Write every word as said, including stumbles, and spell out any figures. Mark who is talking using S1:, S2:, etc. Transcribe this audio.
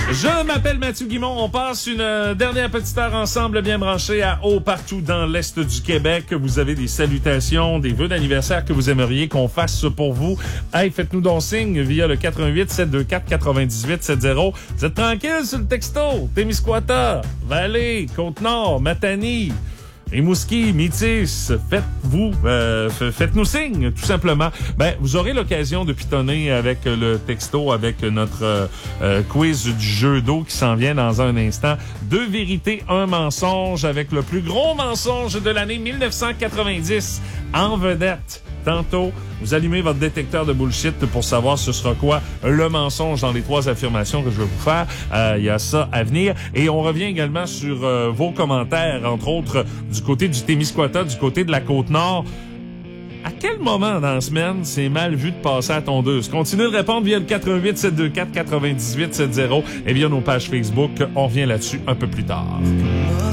S1: Je m'appelle Mathieu Guimond. On passe une euh, dernière petite heure ensemble, bien branchée à haut partout dans l'Est du Québec. Vous avez des salutations, des vœux d'anniversaire que vous aimeriez qu'on fasse pour vous. Hey, faites-nous donc signe via le quatre un huit, sept deux quatre, neuf huit sept zéro. Vous êtes tranquille sur le texto. Témiscouata, Vallée, Côte-Nord, Matanie, Rimouski, Métis, faites-vous, euh, faites-nous signe, tout simplement. Ben, vous aurez l'occasion de pitonner avec le texto, avec notre euh, quiz du jeu d'eau qui s'en vient dans un instant. Deux vérités, un mensonge, avec le plus gros mensonge de l'année dix-neuf cent quatre-vingt-dix en vedette. Tantôt, vous allumez votre détecteur de bullshit pour savoir ce sera quoi le mensonge dans les trois affirmations que je vais vous faire. Euh, il y a ça à venir. Et on revient également sur euh, vos commentaires, entre autres du côté du Témiscouata, du côté de la Côte-Nord. À quel moment dans la semaine c'est mal vu de passer à tondeuse? Continuez de répondre via le quatre un huit, sept deux quatre, neuf huit sept zéro et via nos pages Facebook. On revient là-dessus un peu plus tard.